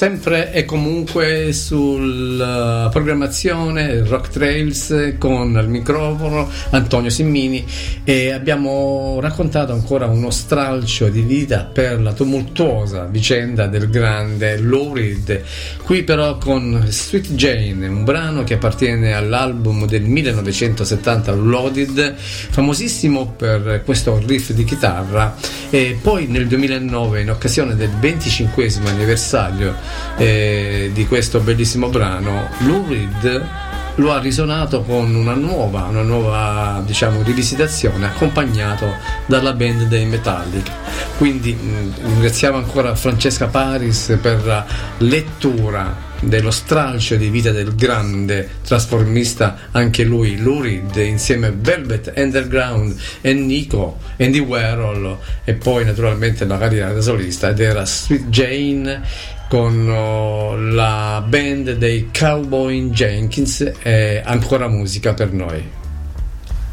sempre e comunque sulla programmazione Rock Trails con al microfono Antonio Simmini, e abbiamo raccontato ancora uno stralcio di vita per la tumultuosa vicenda del grande Lou Reed, qui però con Sweet Jane, un brano che appartiene all'album del 1970 Loaded, famosissimo per questo riff di chitarra. E poi nel 2009, in occasione del 25esimo anniversario di questo bellissimo brano, Lou Reed lo ha risuonato con una nuova diciamo rivisitazione, accompagnato dalla band dei Metallica. Quindi ringraziamo ancora Francesca Paris per la lettura dello stralcio di vita del grande trasformista, anche lui, Lou Reed, insieme a Velvet Underground e Nico, Andy Warhol, e poi naturalmente la carriera da solista, ed era Sweet Jane con la band dei Cowboy Jenkins, e ancora musica per noi.